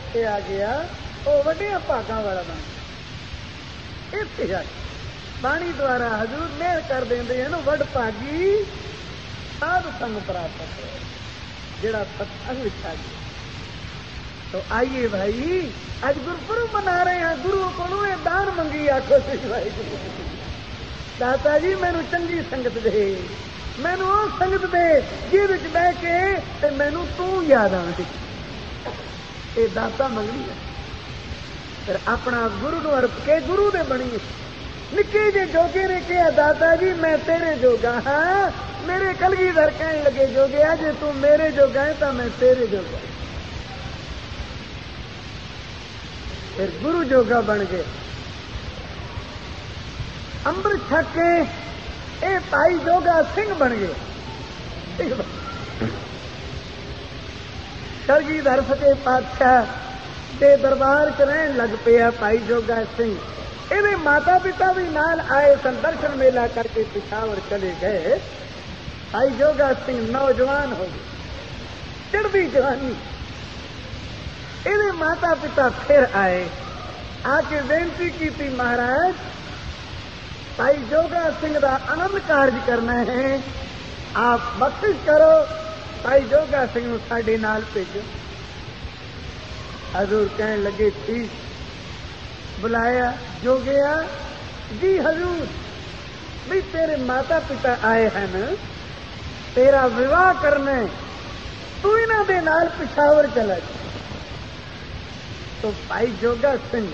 जिथे आ गया वो वड्डिया भागां वाला बन गया। इत्थे जाके बाणी द्वारा हजूर मेहर कर देंदे हैं वड भागी साध संग प्राप्त है जेड़ा सत्संग विच आ गया। तो आइए भाई आज गुरपुरब मना रहे हैं, गुरु को दान मंगी आखो भाई दाता जी मैनू चंगी संगत दे, मैनू वो संगत दे जिहदे विच बह के ते मैनू तू याद आवे। ये दाता मंगनी है, फिर अपना गुरु को अर्प के गुरु दे बनी। निके जे जोगे ने कहा दाता जी मैं तेरे जोगा हाँ, मेरे कलगीधर कहने लगे जोगे जे तू मेरे जोगा है तो मैं तेरे जोगा। फिर गुरु जोगा बन गए, अमृत छक के ए भाई जोगा सिंह बन गए। कलगीधर सच्चे पातशाह के दरबार च रहन लग पिया भाई जोगा सिंह। ਇਹਦੇ माता पिता भी नाल आए सन, दर्शन मेला करके पिशावर चले गए। भाई जोगा सिंह नौजवान हो गए, चढ़ती जवानी। ਇਹਦੇ माता पिता फिर आए, आके बेनती की थी महाराज भाई जोगा सिंह का आनंद कार्य करना है, आप बख्शिश करो, भाई जोगा सिंह साडे नाल भेजो। हजूर कहने लगे ठीक। बुलाया जो गया जी हजूर भी तेरे माता पिता आए हैं न, तेरा विवाह करना है, तू इन्हां दे नाल पिशावर चला जा। तो भाई जोगा सिंह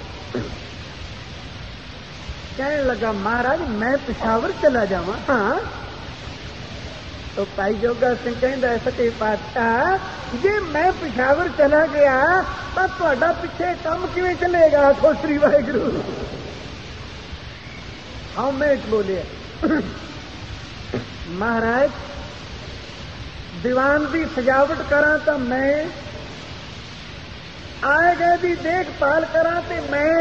कहने लगा महाराज मैं पिशावर चला जावां? हाँ। तो भाई जोगा सिंह कहता सच्चे पातशाह जे मैं पिशावर चला गया तो तुहाडा पिछे काम किवें चलेगा? आखो श्री वाहिगुरू। हाँ मैं बोलिया महाराज दीवान की सजावट करा तो मैं, आए गए की देखभाल करा तो मैं,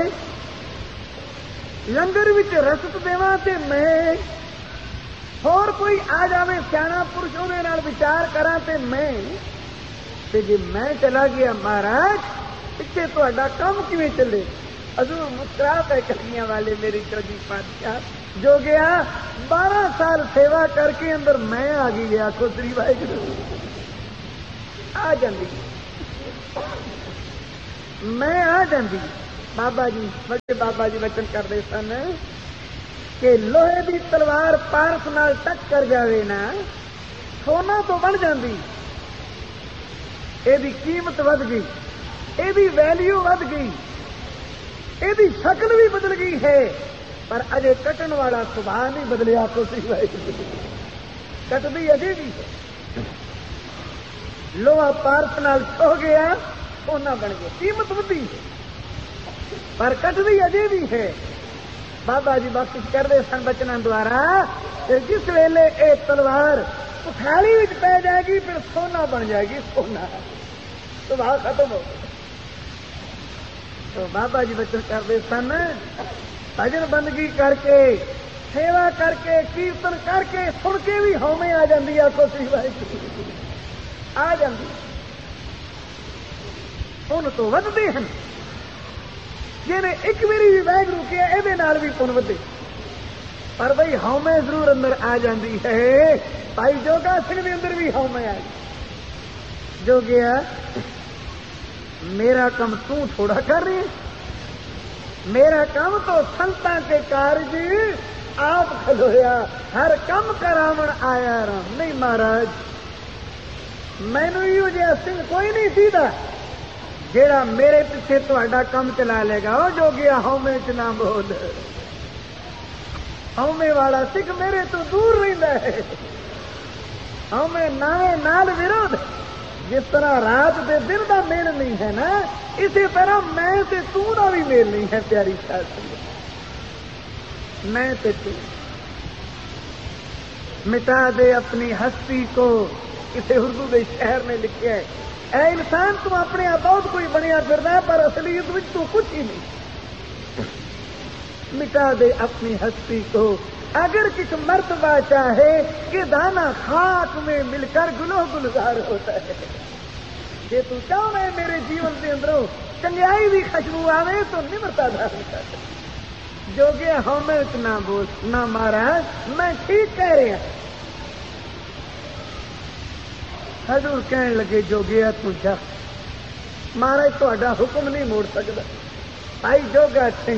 लंगर विच रसद देवां ते मैं, होर कोई आ जावे सियाणा पुरुष उहदे नाल विचार करा ते मैं, ते जे मैं चला गया महाराज पिछे तुहाडा काम किवें चले? हजूर मुस्कुरा पे कलियां वाले मेरी कलगी पातशाह जो गया 12 साल सेवा करके अंदर मैं आ गई। आखो श्री वाहिगुरू। आ जांदी मैं आ जांदी। बाबा जी बड़े बाबा जी वचन करते सन कि लोहे की तलवार पारस नाल टक कर जावे ना सोना तो बन जाती, एदी कीमत वध गई, एदी वैल्यू वध गई, एदी शक्ल भी बदल गई है, पर अजे कटन वाला सुभाव नहीं बदलिया। तो कटदी अजे भी है। लोहा पारस नाल खो गया सोना बन गया, कीमत वधी है, पर कटदी अजे भी है। बाबा जी बख्शिश करते सन बचना द्वारा जिस वेले ये तलवार उथाली विच पै जाएगी फिर सोना बन जाएगी, सोना सुभाव खत्म हो गया। तो बाबा जी बचन करते सन भजन बंदगी करके सेवा करके कीर्तन करके सुन के भी हौमे आ जाती। आखो श्री वाहिगुरू। आ जाती पुन तो वधदे हैं, जिन्हें एक बारी भी वाहिगुरू किया एदे नाल भी पुन वधे, पर भाई हौमे जरूर अंदर आ जाती है। भाई जोगा सिंह के अंदर भी हौमे आ गई। जो गया मेरा काम तू थोड़ा कर रही है, मेरा काम तो संतां के कारज आप खलोया, हर कम करावण आया राम। नहीं महाराज मैनू इहो जिहा सिंह कोई नहीं सीधा जेड़ा मेरे पिछे तुहाडा काम चला लेगा। वो जो गया हौमे च ना बोल, हौमे वाला सिख मेरे तो दूर रहिंदा है। हौमे नावे नाल विरोध, जिस तरह रात दे दिन का मेल नहीं है ना, इसी तरह मैं ते तू का भी मेल नहीं है। प्यारी शास्त्री मैं ते तू मिटा दे अपनी हस्ती को, इसे उर्दू के शहर ने लिखे है। ऐ इंसान तू अपने आप बहुत कोई बनया फिरदा पर असलियत में तू कुछ ही नहीं। मिटा दे अपनी हस्ती को, अगर किस मर्तबा चाहे कि दाना खाक में मिलकर गुलो गुलजार होता है। जे तू चाहना है मेरे जीवन के अंदरों चंगाई की खुशबू आवे तो निम्रता धारण कर। जोगे हमें ना बोल ना महाराज, मैं ठीक कह रहा। हजूर कहन लगे जोगिया तू जा, महाराज तुहाडा हुक्म नहीं मोड़ सकता। भाई जोगा सिंह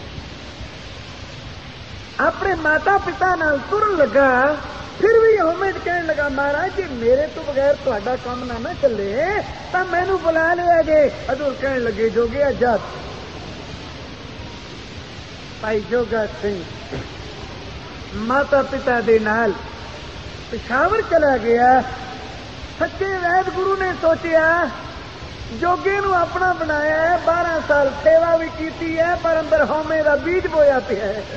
अपने माता पिता नाल तुरन लगा, फिर भी होमे कहन लगा महाराज जी मेरे तो बगैर तुहाडा काम ना चले तो मैनू बुला लिया जे। हजूर कहन लगे जोगिया जा। भाई जोगा सिंह माता पिता दे नाल पेशावर चला गया। सच्चे वैद गुरु ने सोचा जोगे नू अपना बनाया है, 12 साल सेवा भी की है, पर अंदर होमे का बीज बोया पिया है।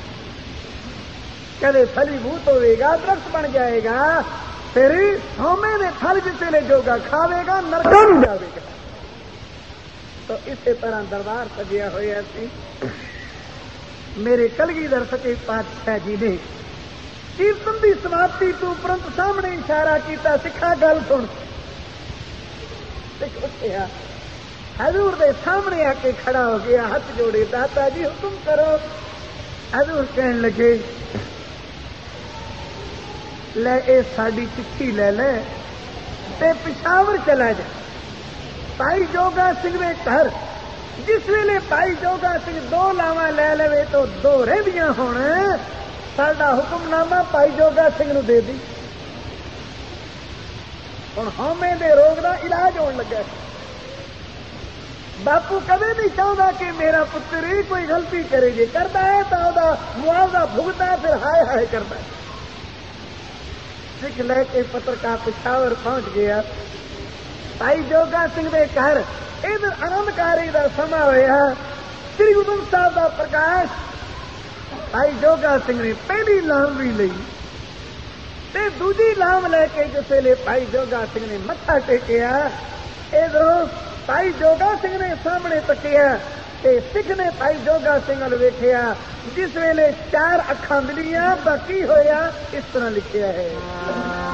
कदे फलीभूत होगा, दरख्त बन जाएगा, फिर होमे ने फल जिसे जोगा खावेगा नरक में जाएगा। तो इसी तरह दरबार सजिया होया सी। मेरे कलगीधर सच्चे पातशाह जी ने कीर्तन की समाप्ति तो उपरंत सामने इशारा किया, सिखा गल सुन। सिख उठिया, हजूर दे सामने आके खड़ा हो गया, हाथ जोड़े, दाता जी हुक्म करो। हजूर कहन लगे ले ए साडी चिट्ठी ले ले ते पिशावर चला जा। भाई जोगा सिंह ने घर जिस वेले भाई जोगा सिंह 2 लावां ले लेवे तो 2 रहंदियां होण, साडा हुक्मनामा भाई जोगा सिंह नूं दे दी। हुण होमे दे रोग दा इलाज होण लगा। बापू कदे नहीं चाहता कि मेरा पुत्र ही कोई गलती करे, जे करता है तो ओहदा मुआवजा भुगता, फिर हाय हाय करता है। सिख लेके पत्रकार पिशावर पहुंच गया। भाई जोगा सिंह के घर इधर आनंदकारी का समा होया। श्री गुरु साहब का प्रकाश। भाई जोगा सिंह ने पहली लाम भी ली ते दूजी लाम लेके जिसले भाई जोगा सिंह ने मत्था टेकिया, इधरों भाई जोगा सिंह ने सामने तकिया ते सिख ने भाई जोगा सिंह नल वेखिया। जिस वेले 4 अखां मिलियां बाकी होया, इस तरह लिखिया है।